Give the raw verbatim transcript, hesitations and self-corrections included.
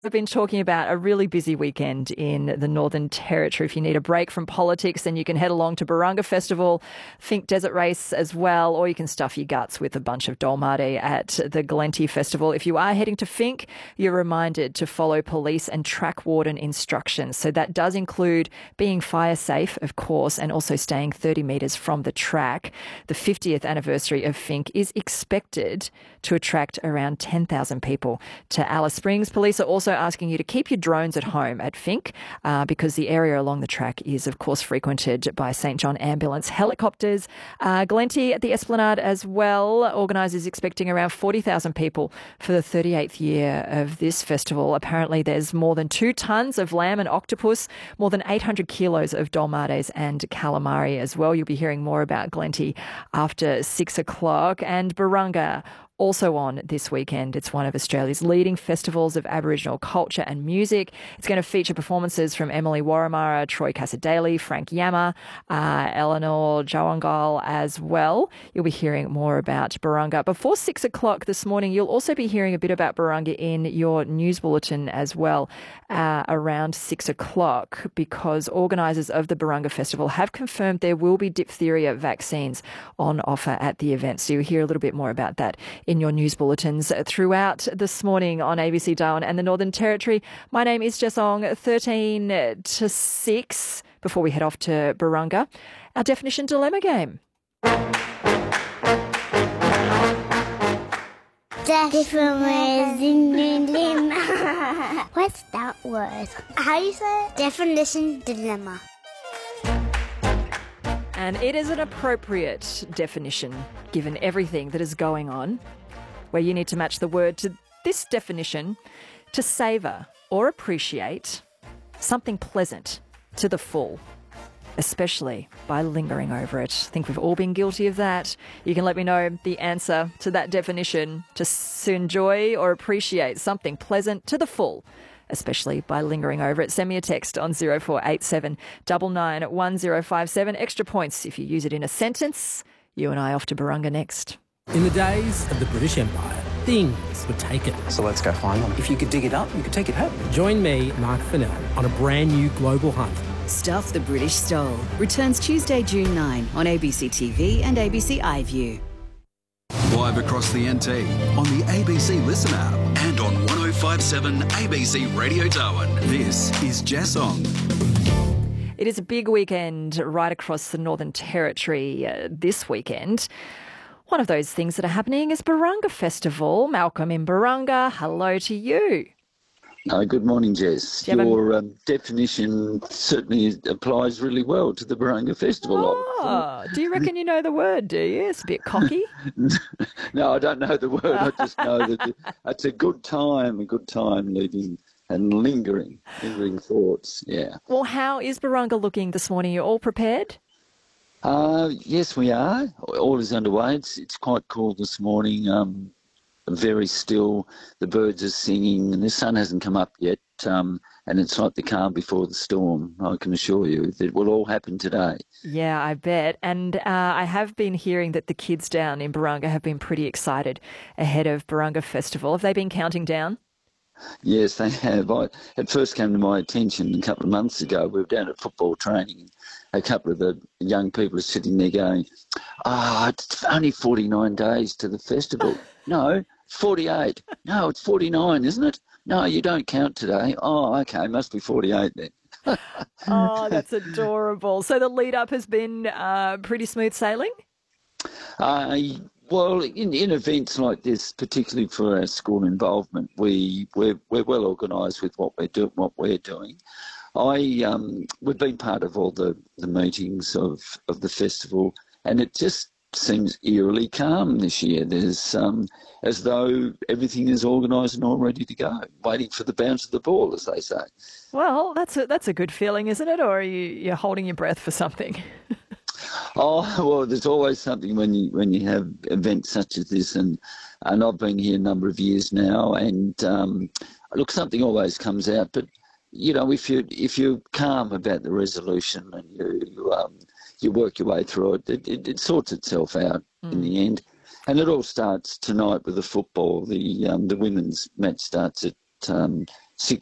We've been talking about a really busy weekend in the Northern Territory. If you need a break from politics, then you can head along to Barunga Festival, Finke Desert Race as well, or you can stuff your guts with a bunch of Dolmade at the Glenty Festival. If you are heading to Finke, you're reminded to follow police and track warden instructions. So that does include being fire safe, of course, and also staying thirty metres from the track. The fiftieth anniversary of Finke is expected to attract around ten thousand people to Alice Springs. Police are also asking you to keep your drones at home at Finke uh, because the area along the track is, of course, frequented by St John Ambulance helicopters. Uh, Glenty at the Esplanade as well. Organisers expecting around forty thousand people for the thirty-eighth year of this festival. Apparently there's more than two tonnes of lamb and octopus, more than eight hundred kilos of dolmades and calamari as well. You'll be hearing more about Glenty after six o'clock. And Barunga also on this weekend. It's one of Australia's leading festivals of Aboriginal culture and music. It's going to feature performances from Emily Warramara, Troy Cassar-Daley, Frank Yama, uh, Eleanor Jawangal as well. You'll be hearing more about Barunga. Before six o'clock this morning, you'll also be hearing a bit about Barunga in your news bulletin as well uh, around six o'clock because organisers of the Barunga Festival have confirmed there will be diphtheria vaccines on offer at the event. So you'll hear a little bit more about that in your news bulletins throughout this morning on A B C Darwin and the Northern Territory. My name is Jess Ong, thirteen to six. Before we head off to Barunga, our definition dilemma game. Definition dilemma. What's that word? How do you say it? Definition dilemma. And it is an appropriate definition given everything that is going on, where you need to match the word to this definition to savour or appreciate something pleasant to the full, especially by lingering over it. I think we've all been guilty of that. You can let me know the answer to that definition to s- enjoy or appreciate something pleasant to the full, especially by lingering over it. Send me a text on zero four eight seven nine nine one zero five seven. Extra points if you use it in a sentence. You and I off to Barunga next. In the days of the British Empire, things were taken. So let's go find them. If you could dig it up, you could take it home. Join me, Mark Fennell, on a brand new global hunt. Stuff the British Stole returns Tuesday, June ninth on A B C T V and A B C iView. Live across the N T, on the A B C Listen app and on one oh five point seven A B C Radio Darwin. This is Jess Ong. It is a big weekend right across the Northern Territory uh, this weekend. One of those things that are happening is Barunga Festival. Malcolm in Barunga, hello to you. No, good morning, Jess. Do you have a- Your um, definition certainly applies really well to the Barunga Festival. Oh, do you reckon you know the word, do you? It's a bit cocky. No, I don't know the word. I just know that it's a good time, a good time living and lingering, lingering thoughts, yeah. Well, how is Barunga looking this morning? You all prepared? Uh, yes, we are. All is underway. It's, it's quite cool this morning. Um, very still. The birds are singing, and the sun hasn't come up yet. Um, and it's like the calm before the storm. I can assure you that it will all happen today. Yeah, I bet. And uh, I have been hearing that the kids down in Barunga have been pretty excited ahead of Barunga Festival. Have they been counting down? Yes, they have. I, it first came to my attention a couple of months ago. We were down at football training. A couple of the young people are sitting there going, ah, oh, it's only forty-nine days to the festival. No, forty-eight. No, it's forty-nine, isn't it? No, you don't count today. Oh, okay, must be forty-eight then. Oh, that's adorable. So the lead up has been uh, pretty smooth sailing? Uh, well, in, in events like this, particularly for our school involvement, we, we're, we're well organised with what we're, do, what we're doing. I um, we've been part of all the, the meetings of, of the festival, and it just seems eerily calm this year. There's um, as though everything is organised and all ready to go, waiting for the bounce of the ball, as they say. Well, that's a, that's a good feeling, isn't it? Or are you you're holding your breath for something? Oh, well, there's always something when you when you have events such as this, and and I've been here a number of years now, and um, look, something always comes out. But you know, if you if you're calm about the resolution and you you, um, you work your way through it, it, it, it sorts itself out mm. in the end. And it all starts tonight with the football. The um, the women's match starts at um,